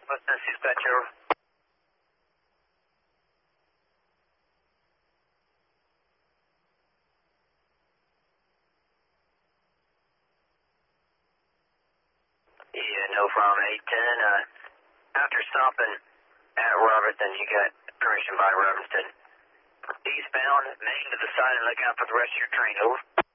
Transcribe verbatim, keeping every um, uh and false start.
What's this, dispatcher? Yeah, no problem. eight ten, uh, after stopping at Robertson, you got permission by Robertson. Eastbound, main to the side and look out for the rest of your train, over.